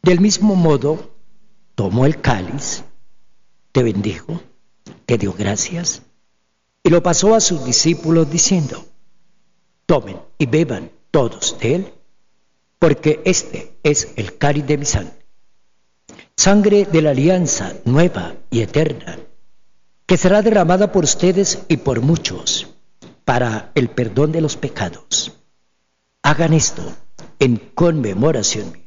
Del mismo modo, tomó el cáliz, te bendijo, te dio gracias y lo pasó a sus discípulos diciendo: tomen y beban todos de él, porque este es el cáliz de mi sangre, sangre de la alianza nueva y eterna, que será derramada por ustedes y por muchos para el perdón de los pecados. Hagan esto en conmemoración mía.